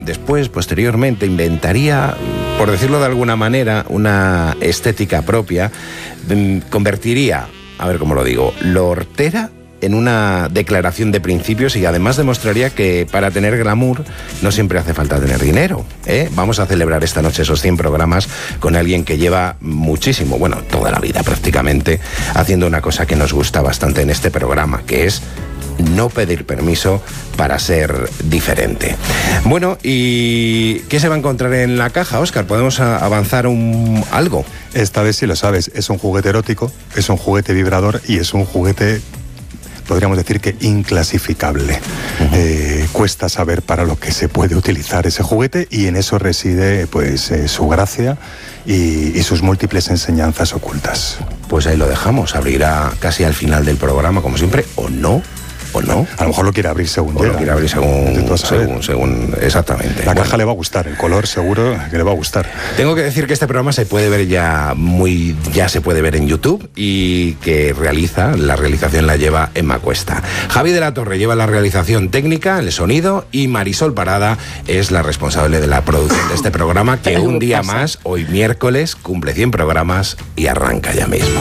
Después, posteriormente, inventaría, por decirlo de alguna manera, una estética propia, convertiría, a ver cómo lo digo, lo hortera en una declaración de principios y además demostraría que para tener glamour no siempre hace falta tener dinero, ¿eh? Vamos a celebrar esta noche esos 100 programas con alguien que lleva muchísimo, bueno, toda la vida prácticamente, haciendo una cosa que nos gusta bastante en este programa, que es no pedir permiso para ser diferente. Bueno, ¿y qué se va a encontrar en la caja, Óscar? ¿Podemos avanzar algo? Esta vez sí lo sabes, es un juguete erótico, es un juguete vibrador y es un juguete, podríamos decir que inclasificable. Cuesta saber para lo que se puede utilizar ese juguete y en eso reside pues su gracia y sus múltiples enseñanzas ocultas. Pues ahí lo dejamos, abrirá casi al final del programa como siempre, o no. ¿O no? A lo mejor lo quiere abrir según llega. Lo quiere abrir según exactamente. La caja le va a gustar, el color seguro que le va a gustar. Tengo que decir que este programa se puede ver ya se puede ver en YouTube y que la realización la lleva Emma Cuesta. Javi de la Torre lleva la realización técnica, el sonido, y Marisol Parada es la responsable de la producción de este programa que un día más, hoy miércoles, cumple 100 programas y arranca ya mismo.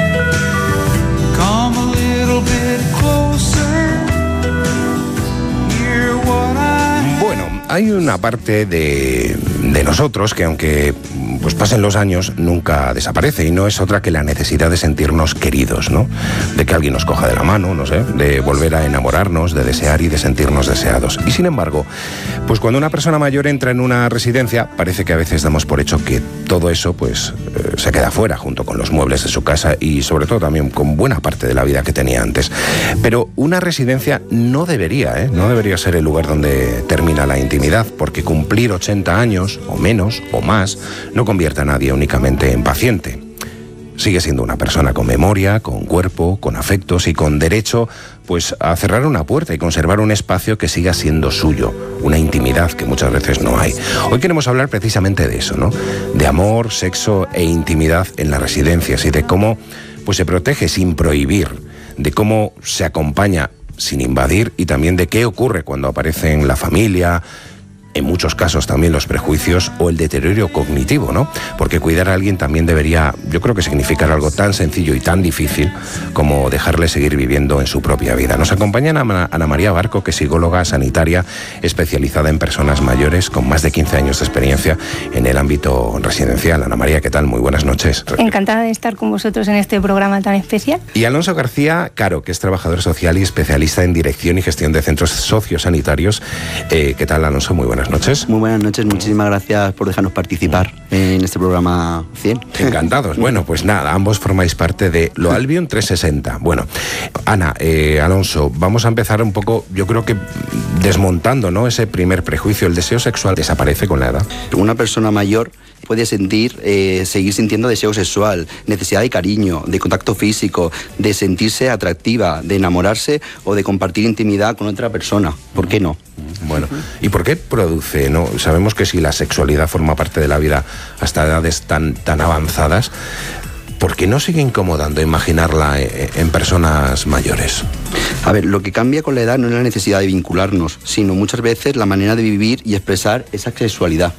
Hay una parte de nosotros que aunque pues pasen los años nunca desaparece y no es otra que la necesidad de sentirnos queridos, ¿no? De que alguien nos coja de la mano, no sé, de volver a enamorarnos, de desear y de sentirnos deseados. Y sin embargo, pues cuando una persona mayor entra en una residencia, parece que a veces damos por hecho que todo eso pues se queda fuera junto con los muebles de su casa y sobre todo también con buena parte de la vida que tenía antes. Pero una residencia no debería ser el lugar donde termina la intimidad, porque cumplir 80 años o menos o más no convierte a nadie únicamente en paciente. Sigue siendo una persona con memoria, con cuerpo, con afectos y con derecho pues a cerrar una puerta y conservar un espacio que siga siendo suyo, una intimidad que muchas veces no hay. Hoy queremos hablar precisamente de eso, ¿no? De amor, sexo e intimidad en las residencias y de cómo pues se protege sin prohibir, de cómo se acompaña sin invadir y también de qué ocurre cuando aparece en la familia, en muchos casos también los prejuicios o el deterioro cognitivo, ¿no? Porque cuidar a alguien también debería, yo creo que significar algo tan sencillo y tan difícil como dejarle seguir viviendo en su propia vida. Nos acompaña Ana María Barco, que es psicóloga sanitaria especializada en personas mayores con más de 15 años de experiencia en el ámbito residencial. Ana María, ¿qué tal? Muy buenas noches. Encantada de estar con vosotros en este programa tan especial. Y Alonso García Caro, que es trabajador social y especialista en dirección y gestión de centros sociosanitarios. ¿Qué tal, Alonso? Muy buenas noches. Muy buenas noches, muchísimas gracias por dejarnos participar en este programa 100. Encantados. Bueno, pues nada, ambos formáis parte de Lo Albion 360. Bueno, Ana, Alonso, vamos a empezar un poco, yo creo que desmontando, ¿no?, ese primer prejuicio. El deseo sexual desaparece con la edad. Una persona mayor puede seguir sintiendo deseo sexual, necesidad de cariño, de contacto físico, de sentirse atractiva, de enamorarse o de compartir intimidad con otra persona. ¿Por qué no? Bueno, ¿y por qué produce, no? Sabemos que si la sexualidad forma parte de la vida hasta edades tan avanzadas, ¿por qué no sigue incomodando imaginarla en personas mayores? A ver, lo que cambia con la edad no es la necesidad de vincularnos, sino muchas veces la manera de vivir y expresar esa sexualidad.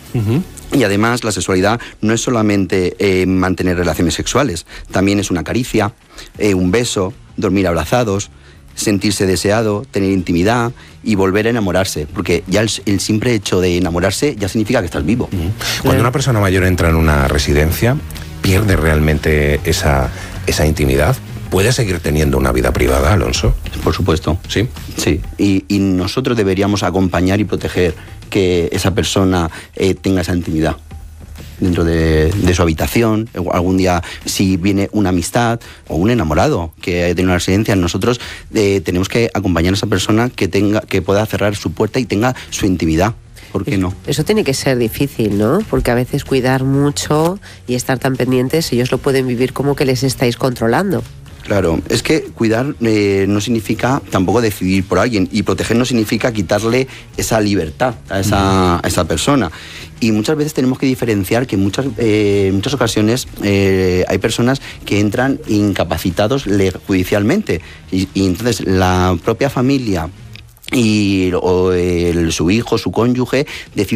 Y además la sexualidad no es solamente mantener relaciones sexuales, también es una caricia, un beso, dormir abrazados, sentirse deseado, tener intimidad y volver a enamorarse, porque ya el simple hecho de enamorarse ya significa que estás vivo. Cuando una persona mayor entra en una residencia, ¿pierde realmente esa intimidad? ¿Puede seguir teniendo una vida privada, Alonso? Por supuesto. ¿Sí? Sí, y nosotros deberíamos acompañar y proteger que esa persona tenga esa intimidad dentro de su habitación. Algún día, si viene una amistad o un enamorado que tiene una residencia, nosotros tenemos que acompañar a esa persona que pueda cerrar su puerta y tenga su intimidad. ¿Por qué no? Eso tiene que ser difícil, ¿no? Porque a veces cuidar mucho y estar tan pendientes, ellos lo pueden vivir como que les estáis controlando. Claro, es que cuidar no significa tampoco decidir por alguien, y proteger no significa quitarle esa libertad a esa persona. Y muchas veces tenemos que diferenciar que en muchas ocasiones hay personas que entran incapacitados judicialmente y entonces la propia familia su hijo, su cónyuge decide